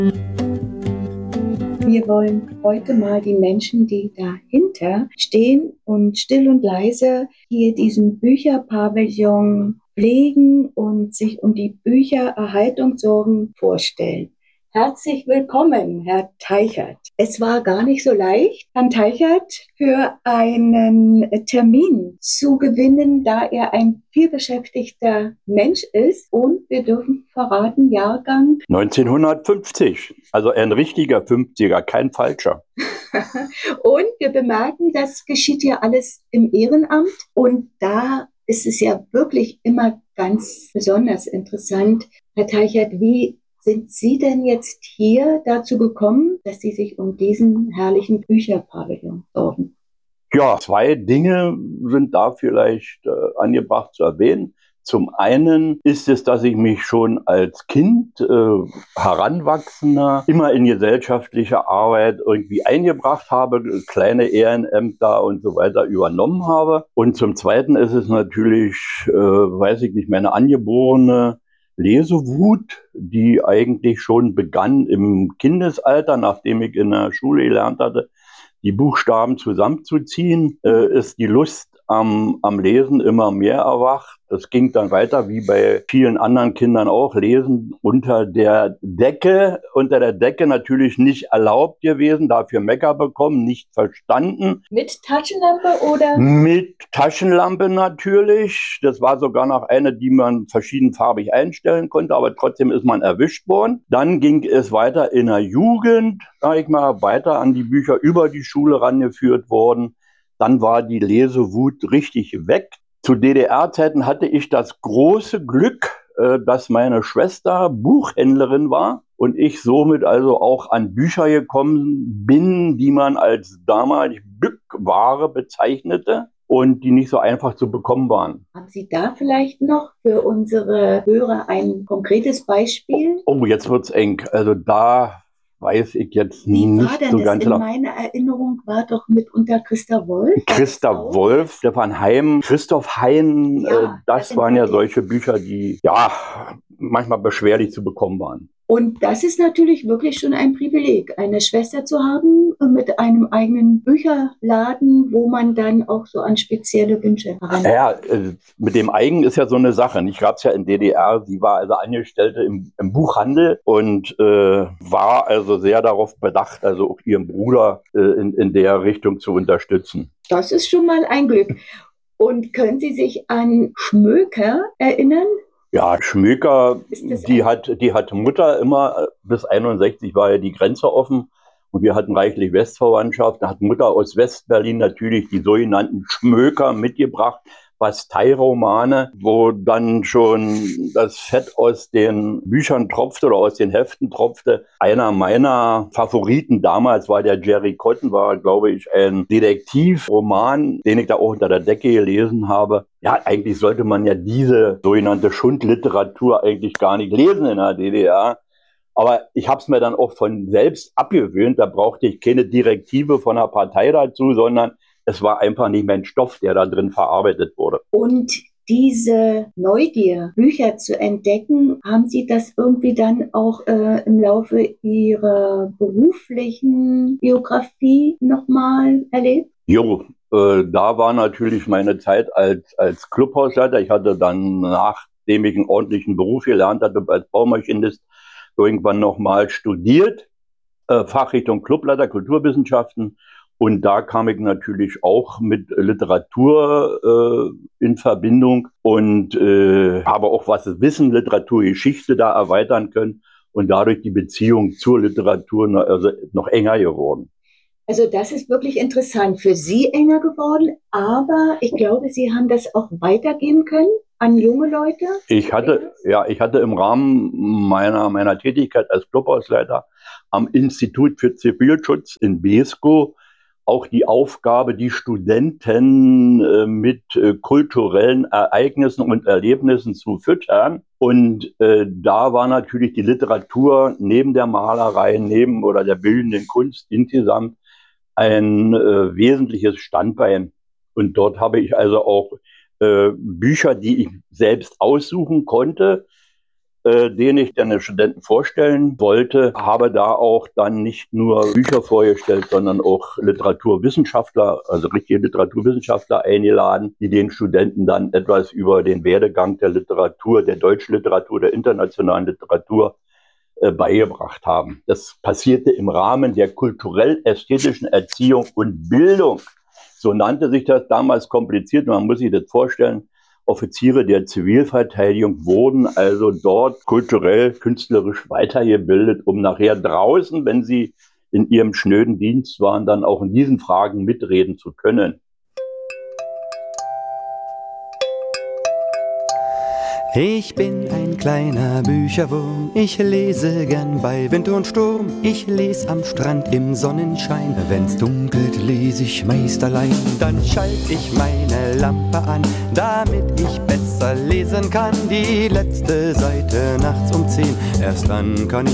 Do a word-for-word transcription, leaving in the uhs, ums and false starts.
Wir wollen heute mal die Menschen, die dahinter stehen und still und leise hier diesen Bücherpavillon pflegen und sich um die Büchererhaltung sorgen, vorstellen. Herzlich willkommen, Herr Teichert. Es war gar nicht so leicht, Herrn Teichert für einen Termin zu gewinnen, da er ein vielbeschäftigter Mensch ist. Und wir dürfen verraten, Jahrgang neunzehnhundertfünfzig, also ein richtiger fünfziger, kein falscher. Und wir bemerken, das geschieht ja alles im Ehrenamt. Und da ist es ja wirklich immer ganz besonders interessant. Herr Teichert, wie sind Sie denn jetzt hier dazu gekommen, dass Sie sich um diesen herrlichen Bücherpavillon sorgen? Ja, zwei Dinge sind da vielleicht äh, angebracht zu erwähnen. Zum einen ist es, dass ich mich schon als Kind, äh, Heranwachsender, immer in gesellschaftliche Arbeit irgendwie eingebracht habe, kleine Ehrenämter und so weiter übernommen habe. Und zum zweiten ist es natürlich, äh, weiß ich nicht, meine angeborene Lesewut, die eigentlich schon begann im Kindesalter, nachdem ich in der Schule gelernt hatte, die Buchstaben zusammenzuziehen, äh, ist die Lust am, am Lesen immer mehr erwacht. Das ging dann weiter, wie bei vielen anderen Kindern auch, Lesen unter der Decke, unter der Decke natürlich nicht erlaubt gewesen, dafür Mecker bekommen, nicht verstanden. Mit Taschenlampe oder? Mit Taschenlampe natürlich. Das war sogar noch eine, die man verschiedenfarbig einstellen konnte, aber trotzdem ist man erwischt worden. Dann ging es weiter in der Jugend, sag ich mal, weiter an die Bücher über die Schule rangeführt worden. Dann war die Lesewut richtig weg. Zu D D R-Zeiten hatte ich das große Glück, äh, dass meine Schwester Buchhändlerin war und ich somit also auch an Bücher gekommen bin, die man als damalig Bückware bezeichnete und die nicht so einfach zu bekommen waren. Haben Sie da vielleicht noch für unsere Hörer ein konkretes Beispiel? Oh, jetzt wird's eng. Also da weiß ich jetzt Wie nicht war denn so das? ganz In genau. meiner Erinnerung war doch mitunter Christa Wolf. Christa Wolf, Stefan Heim, Christoph Hein, Ja, äh, das das sind waren ja wirklich- solche Bücher, die ja manchmal beschwerlich zu bekommen waren. Und das ist natürlich wirklich schon ein Privileg, eine Schwester zu haben äh, mit einem eigenen Bücherladen, wo man dann auch so an spezielle Wünsche heran. Ja, äh, mit dem Eigen ist ja so eine Sache. Ich gab es ja in D D R. Sie war also Angestellte im, im Buchhandel und äh, war also sehr darauf bedacht, also auch ihren Bruder äh, in, in der Richtung zu unterstützen. Das ist schon mal ein Glück. Und können Sie sich an Schmöker erinnern? Ja, Schmöker, Ist das die ein- hat, die hat Mutter immer, äh, bis einundsechzig war ja die Grenze offen und wir hatten reichlich Westverwandtschaft. Da hat Mutter aus Westberlin natürlich die sogenannten Schmöker mitgebracht, Bastei-Romane, wo dann schon das Fett aus den Büchern tropfte oder aus den Heften tropfte. Einer meiner Favoriten damals war der Jerry Cotton, war, glaube ich, ein Detektivroman, den ich da auch unter der Decke gelesen habe. Ja, eigentlich sollte man ja diese sogenannte Schundliteratur eigentlich gar nicht lesen in der D D R. Aber ich habe es mir dann auch von selbst abgewöhnt. Da brauchte ich keine Direktive von der Partei dazu, sondern es war einfach nicht mein Stoff, der da drin verarbeitet wurde. Und diese Neugier, Bücher zu entdecken, haben Sie das irgendwie dann auch äh, im Laufe Ihrer beruflichen Biografie nochmal erlebt? Jo, äh, da war natürlich meine Zeit als, als Clubhausleiter. Ich hatte dann, nachdem ich einen ordentlichen Beruf gelernt hatte, als Baumaschinist irgendwann nochmal studiert, äh, Fachrichtung Clubleiter, Kulturwissenschaften. Und da kam ich natürlich auch mit Literatur äh, in Verbindung und äh, habe auch was Wissen, Literaturgeschichte da erweitern können und dadurch die Beziehung zur Literatur noch, also noch enger geworden. Also das ist wirklich interessant. Für Sie enger geworden, aber ich glaube, Sie haben das auch weitergeben können an junge Leute. Ich hatte, ja, ich hatte im Rahmen meiner, meiner Tätigkeit als Clubhausleiter am Institut für Zivilschutz in Beeskow auch die Aufgabe, die Studenten äh, mit äh, kulturellen Ereignissen und Erlebnissen zu füttern. Und äh, da war natürlich die Literatur neben der Malerei, neben oder der bildenden Kunst insgesamt ein äh, wesentliches Standbein. Und dort habe ich also auch äh, Bücher, die ich selbst aussuchen konnte, äh, den ich dann den Studenten vorstellen wollte. Habe da auch dann nicht nur Bücher vorgestellt, sondern auch Literaturwissenschaftler, also richtige Literaturwissenschaftler eingeladen, die den Studenten dann etwas über den Werdegang der Literatur, der deutschen Literatur, der internationalen Literatur äh, beigebracht haben. Das passierte im Rahmen der kulturell-ästhetischen Erziehung und Bildung. So nannte sich das damals kompliziert. Man muss sich das vorstellen. Offiziere der Zivilverteidigung wurden also dort kulturell, künstlerisch weitergebildet, um nachher draußen, wenn sie in ihrem schnöden Dienst waren, dann auch in diesen Fragen mitreden zu können. Ich bin ein kleiner Bücherwurm, ich lese gern bei Wind und Sturm. Ich lese am Strand im Sonnenschein, wenn's dunkelt, lese ich meist allein. Dann schalt ich meine Lampe an, damit ich besser lesen kann. Die letzte Seite nachts um zehn, erst dann kann ich